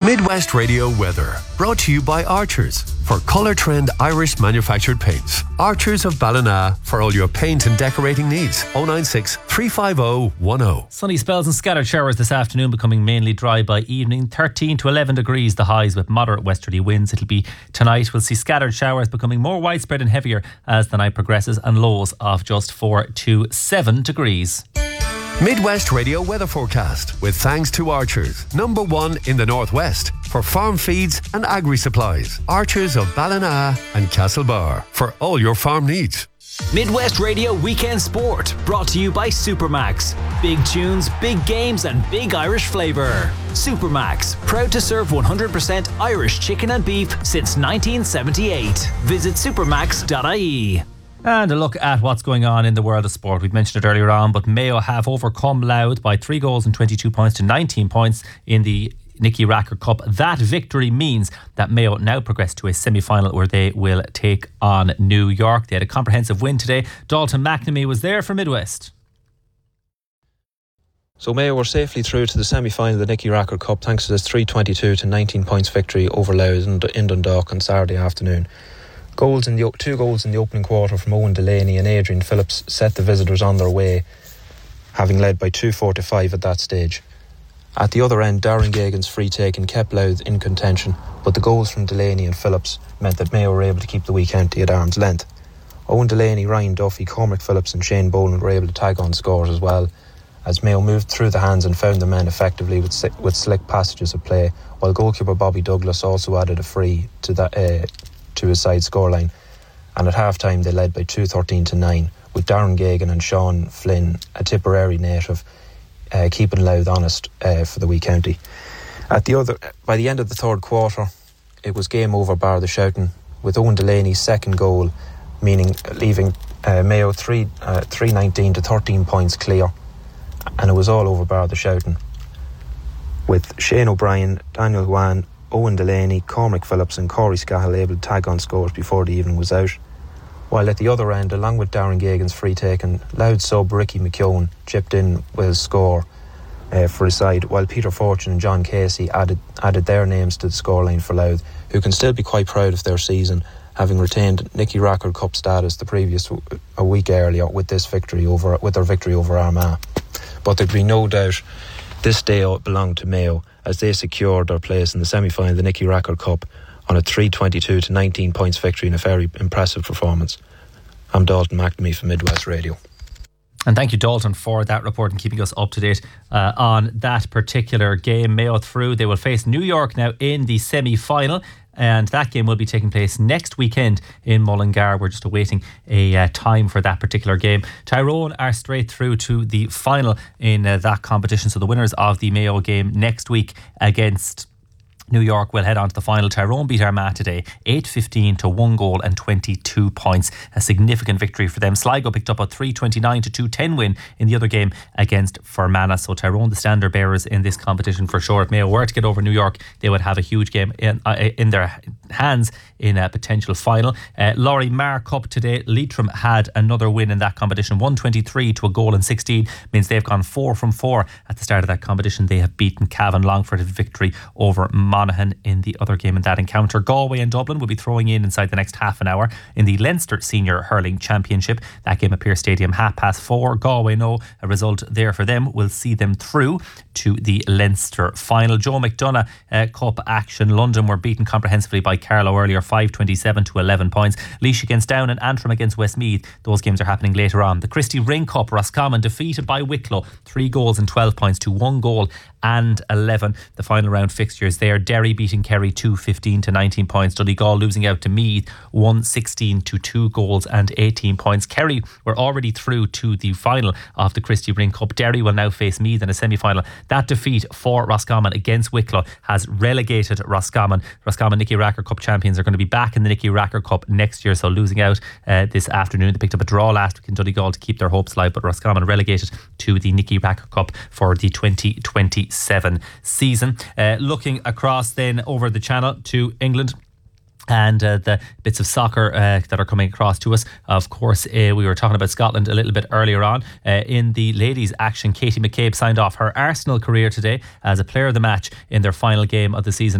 Midwest Radio weather, brought to you by Archers for Colour Trend Irish manufactured paints. Archers of Ballina for all your paint and decorating needs. 096 350 10. Sunny spells and scattered showers this afternoon, becoming mainly dry by evening. 13 to 11 degrees the highs with moderate westerly winds. It'll be tonight. We'll see scattered showers becoming more widespread and heavier as the night progresses, and lows of just 4 to 7 degrees. Midwest Radio weather forecast with thanks to Archers, #1 in the Northwest for farm feeds and agri-supplies. Archers of Ballina and Castlebar for all your farm needs. Midwest Radio Weekend Sport, brought to you by Supermax. Big tunes, big games and big Irish flavour. Supermax, proud to serve 100% Irish chicken and beef since 1978. Visit supermax.ie. And a look at what's going on in the world of sport. We've mentioned it earlier on, but Mayo have overcome Louth by 3 goals and 22 points to 19 points in the Nicky Racker Cup. That victory means that Mayo now progress to a semi-final where they will take on New York. They had a comprehensive win today. Dalton McNamee was there for Midwest. So Mayo were safely through to the semi-final of the Nicky Racker Cup thanks to this 322 to 19 points victory over Louth in Dundalk on Saturday afternoon. 2 goals in the opening quarter from Owen Delaney and Adrian Phillips set the visitors on their way, having led by 2-4 to 5 at that stage. At the other end, Darren Gagan's free taking kept Louth in contention, but the goals from Delaney and Phillips meant that Mayo were able to keep the week empty at arm's length. Owen Delaney, Ryan Duffy, Cormac Phillips and Shane Boland were able to tag on scores as well, as Mayo moved through the hands and found the men effectively with slick passages of play, while goalkeeper Bobby Douglas also added a free to his side scoreline, and at half-time they led by 2-13 to 9, with Darren Gagan and Sean Flynn, a Tipperary native, keeping Louth honest for the wee county. By the end of the third quarter, it was game over bar the shouting, with Owen Delaney's second goal leaving Mayo 3-19 to 13 points clear, and it was all over bar the shouting, with Shane O'Brien, Daniel Hwan, Owen Delaney, Cormac Phillips and Corey Scahill able to tag on scores before the evening was out. While at the other end, along with Darren Gagan's free taken, Louth sub Ricky McKeown chipped in with a score for his side, while Peter Fortune and John Casey added their names to the scoreline for Louth, who can still be quite proud of their season, having retained Nicky Racker Cup status a week earlier with their victory over Armagh. But there'd be no doubt this day belonged to Mayo, as they secured their place in the semi-final of the Nicky Racker Cup on a 322 to 19 points victory in a very impressive performance. I'm Dalton McNamee for Midwest Radio. And thank you, Dalton, for that report and keeping us up to date on that particular game. Mayo through. They will face New York now in the semi-final, and that game will be taking place next weekend in Mullingar. We're just awaiting a time for that particular game. Tyrone are straight through to the final in that competition, so the winners of the Mayo game next week against New York will head on to the final. Tyrone beat Armagh today 8-15 to 1 goal and 22 points. A significant victory for them. Sligo picked up a 3-29 to 2-10 win in the other game against Fermanagh. So Tyrone the standard bearers in this competition for sure. If Mayo were to get over New York, they would have a huge game in their hands in a potential final. Laurie Marr Cup today, Leitrim had another win in that competition, 123 to 1 goal and 16, means they've gone 4 from 4 at the start of that competition. They have beaten Cavan. Longford a victory over Monaghan in the other game in that encounter. Galway and Dublin will be throwing in inside the next half an hour in the Leinster Senior Hurling Championship. That game at Pearse Stadium 4:30. Galway know a result there for them will see them through to the Leinster final. Joe McDonagh Cup action. London were beaten comprehensively by Carlow earlier, 5-27 to 11 points. Laois against Down and Antrim against Westmeath. Those games are happening later on. The Christy Ring Cup, Roscommon defeated by Wicklow 3 goals and 12 points to 1 goal and 11. The final round fixtures there. Derry beating Kerry 2-15 to 19 points. Donegal losing out to Meath 1-16 to 2 goals and 18 points. Kerry were already through to the final of the Christy Ring Cup. Derry will now face Meath in a semi-final. That defeat for Roscommon against Wicklow has relegated Roscommon. Roscommon Nicky Racker Cup champions are going to be back in the Nicky Racker Cup next year, so losing out this afternoon. They picked up a draw last week in Donegal to keep their hopes alive, but Roscommon relegated to the Nicky Racker Cup for the 2027 season. Looking across then over the channel to England and the bits of soccer that are coming across to us. Of course, we were talking about Scotland a little bit earlier on. In the ladies' action, Katie McCabe signed off her Arsenal career today as a player of the match in their final game of the season